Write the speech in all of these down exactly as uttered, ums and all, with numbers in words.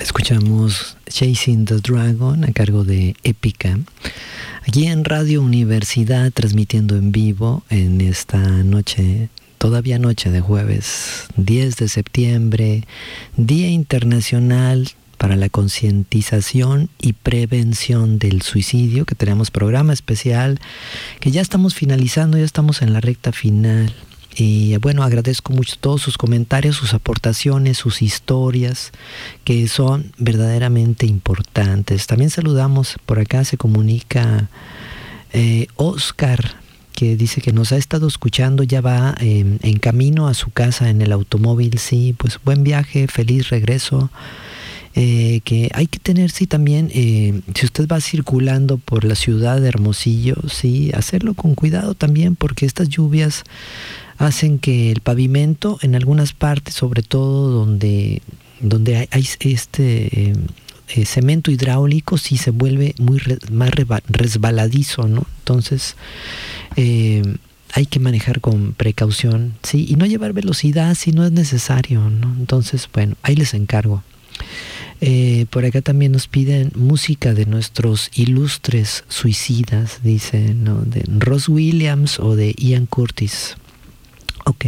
Escuchamos Chasing the Dragon a cargo de Épica, aquí en Radio Universidad, transmitiendo en vivo en esta noche, todavía noche de jueves diez de septiembre, Día Internacional para la Concientización y Prevención del Suicidio, que tenemos programa especial, que ya estamos finalizando, ya estamos en la recta final. Y bueno, agradezco mucho todos sus comentarios, sus aportaciones, sus historias, que son verdaderamente importantes. También saludamos, por acá se comunica eh, Oscar, que dice que nos ha estado escuchando, ya va eh, en camino a su casa en el automóvil. Sí, pues buen viaje, feliz regreso. Eh, que hay que tener, sí, también, eh, si usted va circulando por la ciudad de Hermosillo, sí, hacerlo con cuidado también, porque estas lluvias hacen que el pavimento en algunas partes, sobre todo donde, donde hay, hay este eh, eh, cemento hidráulico, sí se vuelve muy re, más reba, resbaladizo, ¿no? Entonces eh, hay que manejar con precaución, sí, y no llevar velocidad si no es necesario, ¿no? Entonces, bueno, ahí les encargo. Eh, por acá también nos piden música de nuestros ilustres suicidas, dice, ¿no? De Ross Williams o de Ian Curtis. Ok.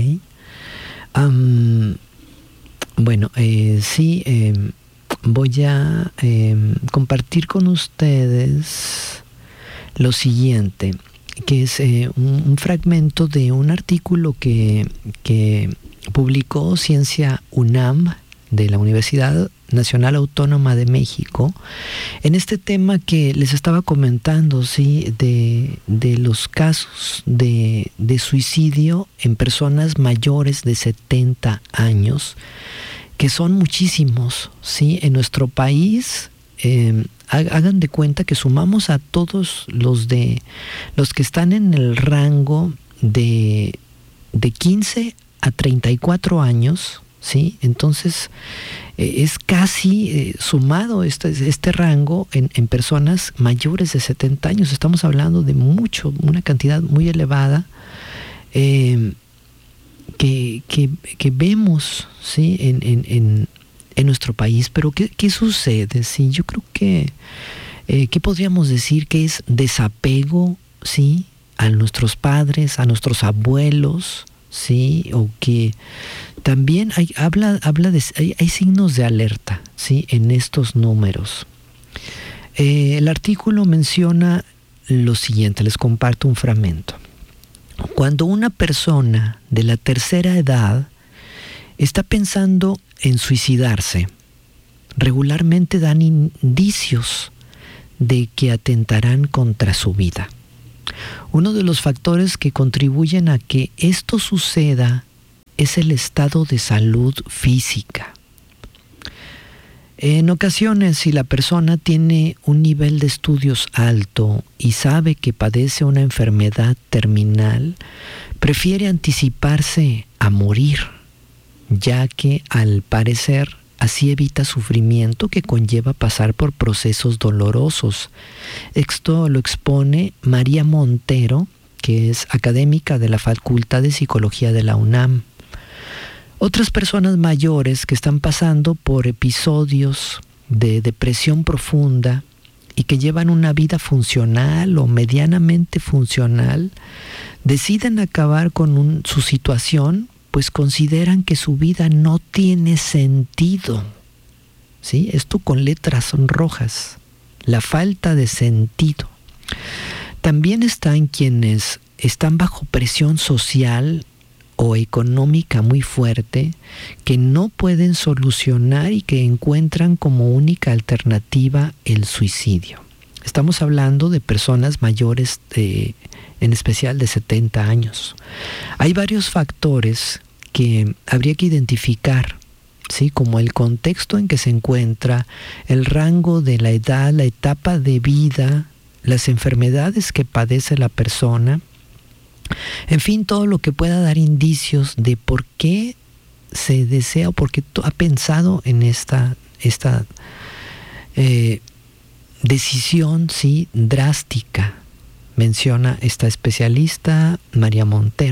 Um, bueno, eh, sí, eh, voy a eh, compartir con ustedes lo siguiente, que es eh, un, un fragmento de un artículo que, que publicó Ciencia UNAM de la Universidad Nacional Autónoma de México, en este tema que les estaba comentando, sí, de, de los casos de, de suicidio en personas mayores de setenta años, que son muchísimos, sí, en nuestro país. Eh, hagan de cuenta que sumamos a todos los de los que están en el rango de, de quince a treinta y cuatro años, ¿sí? Entonces eh, es casi eh, sumado este, este rango en, en personas mayores de setenta años. Estamos hablando de mucho, una cantidad muy elevada eh, que, que, que vemos, ¿sí? en, en, en, en nuestro país. Pero ¿qué, qué sucede? ¿Sí? Yo creo que eh, ¿qué podríamos decir? Que es desapego, ¿sí? A nuestros padres, a nuestros abuelos, ¿sí? O que también hay, habla, habla de, hay, hay signos de alerta, ¿sí? En estos números. Eh, el artículo menciona lo siguiente, les comparto un fragmento. Cuando una persona de la tercera edad está pensando en suicidarse, regularmente dan indicios de que atentarán contra su vida. Uno de los factores que contribuyen a que esto suceda es el estado de salud física. En ocasiones, si la persona tiene un nivel de estudios alto y sabe que padece una enfermedad terminal, prefiere anticiparse a morir, ya que al parecer así evita sufrimiento que conlleva pasar por procesos dolorosos. Esto lo expone María Montero, que es académica de la Facultad de Psicología de la UNAM. Otras personas mayores que están pasando por episodios de depresión profunda y que llevan una vida funcional o medianamente funcional, deciden acabar con un, su situación, pues consideran que su vida no tiene sentido. ¿Sí? Esto con letras rojas, la falta de sentido. También están quienes están bajo presión social o económica muy fuerte, que no pueden solucionar y que encuentran como única alternativa el suicidio. Estamos hablando de personas mayores, de, en especial de setenta años. Hay varios factores que habría que identificar, ¿sí? Como el contexto en que se encuentra, el rango de la edad, la etapa de vida, las enfermedades que padece la persona, en fin, todo lo que pueda dar indicios de por qué se desea o por qué ha pensado en esta, esta eh, decisión, sí, drástica, menciona esta especialista María Montero.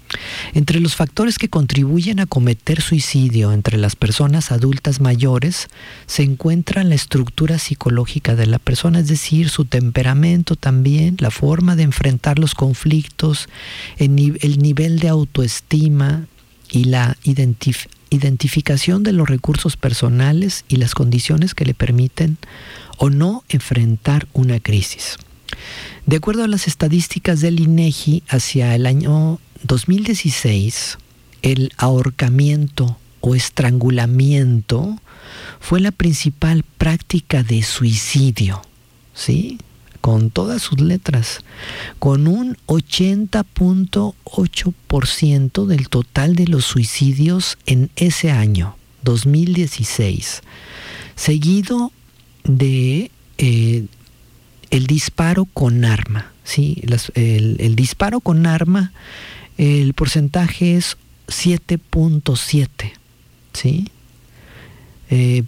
Entre los factores que contribuyen a cometer suicidio entre las personas adultas mayores se encuentra la estructura psicológica de la persona, es decir, su temperamento también, la forma de enfrentar los conflictos, el, ni- el nivel de autoestima y la identif- identificación de los recursos personales y las condiciones que le permiten o no enfrentar una crisis. De acuerdo a las estadísticas del INEGI, hacia el año dos mil dieciséis, el ahorcamiento o estrangulamiento fue la principal práctica de suicidio, ¿sí? Con todas sus letras, con un ochenta punto ocho por ciento del total de los suicidios en ese año, dos mil dieciséis, seguido de eh, el disparo con arma, ¿sí? Las, el, el disparo con arma, el porcentaje es siete punto siete, ¿sí? Eh,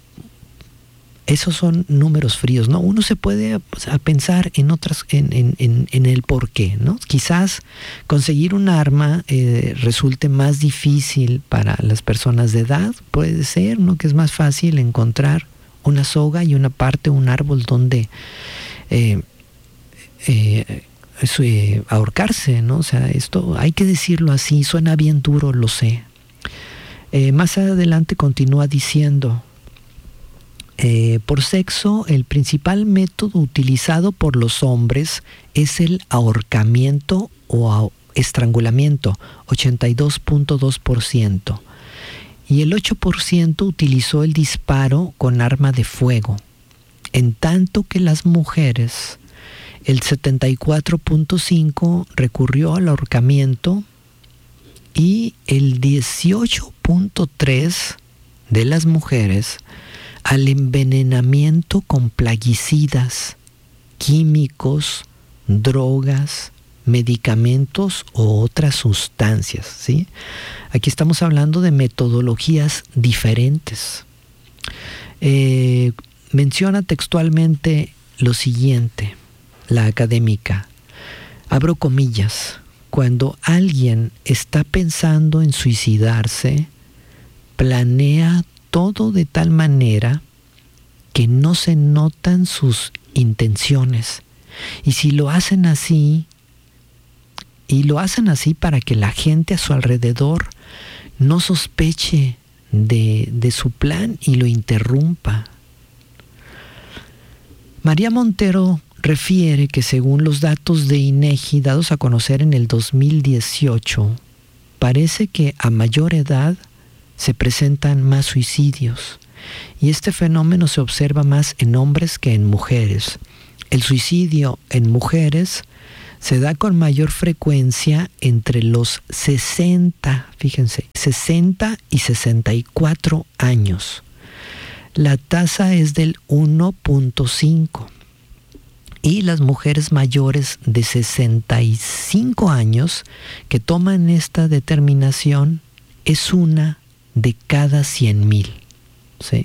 esos son números fríos, ¿no? Uno se puede pues, a pensar en otras, en, en, en, en el por qué, ¿no? Quizás conseguir un arma eh, resulte más difícil para las personas de edad, puede ser, ¿no? Que es más fácil encontrar una soga y una parte, un árbol donde eh, eh, eso, eh, ahorcarse, ¿no? O sea, esto hay que decirlo así, suena bien duro, lo sé. Eh, más adelante continúa diciendo, eh, por sexo, el principal método utilizado por los hombres es el ahorcamiento o a- estrangulamiento, ochenta y dos punto dos por ciento. Y el ocho por ciento utilizó el disparo con arma de fuego, en tanto que las mujeres, el setenta y cuatro punto cinco por ciento recurrió al ahorcamiento y el dieciocho punto tres por ciento de las mujeres al envenenamiento con plaguicidas, químicos, drogas, medicamentos o otras sustancias, ¿sí? Aquí estamos hablando de metodologías diferentes. Eh, menciona textualmente lo siguiente, la académica, abro comillas, cuando alguien está pensando en suicidarse, planea todo de tal manera que no se notan sus intenciones. Y si lo hacen así, y lo hacen así para que la gente a su alrededor no sospeche de, de su plan y lo interrumpa. María Montero refiere que según los datos de INEGI dados a conocer en el dos mil dieciocho, parece que a mayor edad se presentan más suicidios y este fenómeno se observa más en hombres que en mujeres. El suicidio en mujeres se da con mayor frecuencia entre los sesenta, fíjense, sesenta y sesenta y cuatro años. La tasa es del uno punto cinco. Y las mujeres mayores de sesenta y cinco años que toman esta determinación es una de cada cien mil. ¿Sí?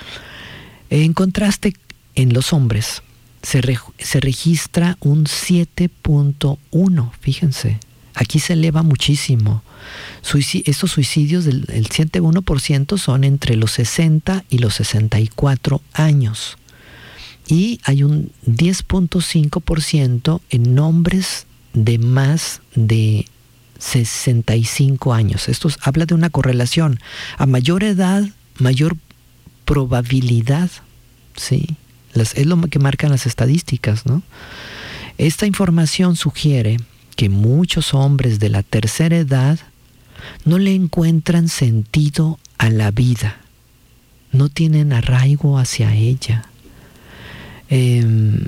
En contraste, en los hombres se, re, se registra un siete punto uno, fíjense. Aquí se eleva muchísimo. Suicid, estos suicidios del el siete punto uno por ciento son entre los sesenta y los sesenta y cuatro años. Y hay un diez punto cinco por ciento en hombres de más de sesenta y cinco años. Esto habla de una correlación. A mayor edad, mayor probabilidad, ¿sí? Las, es lo que marcan las estadísticas, ¿no? Esta información sugiere que muchos hombres de la tercera edad no le encuentran sentido a la vida, no tienen arraigo hacia ella. Eh,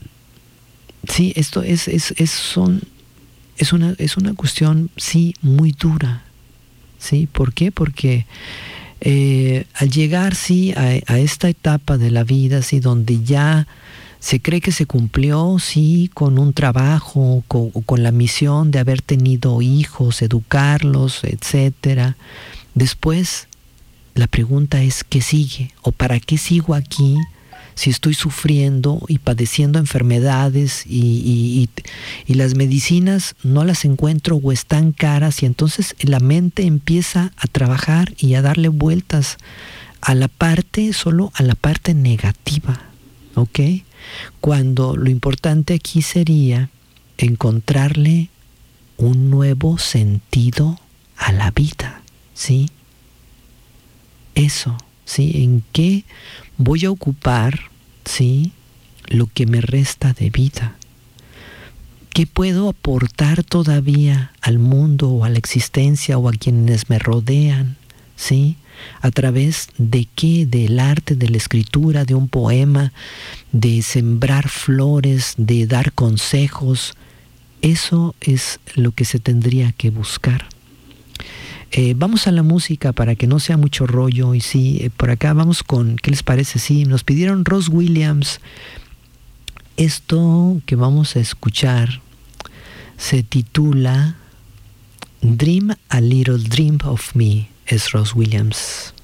sí, esto es, es, es, son, es, una, es una cuestión, sí, muy dura. ¿Sí? ¿Por qué? Porque eh, al llegar, sí, a, a esta etapa de la vida, sí, donde ya se cree que se cumplió, sí, con un trabajo, con, con la misión de haber tenido hijos, educarlos, etcétera. Después, la pregunta es, ¿qué sigue? ¿O para qué sigo aquí si estoy sufriendo y padeciendo enfermedades y, y, y, y las medicinas no las encuentro o están caras, y entonces la mente empieza a trabajar y a darle vueltas a la parte, solo a la parte negativa, ¿ok? Cuando lo importante aquí sería encontrarle un nuevo sentido a la vida, ¿sí? Eso, ¿sí? ¿En qué voy a ocupar, ¿sí?, lo que me resta de vida? ¿Qué puedo aportar todavía al mundo o a la existencia o a quienes me rodean, ¿sí? ¿A través de qué? Del arte, de la escritura, de un poema, de sembrar flores, de dar consejos. Eso es lo que se tendría que buscar. Eh, vamos a la música para que no sea mucho rollo. Y sí, eh, por acá vamos con, ¿qué les parece? Sí, nos pidieron Ross Williams. Esto que vamos a escuchar se titula Dream a Little Dream of Me. Es Ross Williams.